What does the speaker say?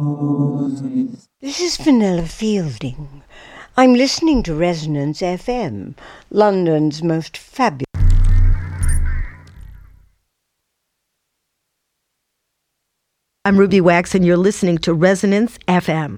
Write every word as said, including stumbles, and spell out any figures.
This is Vanilla Fielding. I'm listening to Resonance F M, London's most fabulous. I'm Ruby Wax, and you're listening to Resonance F M.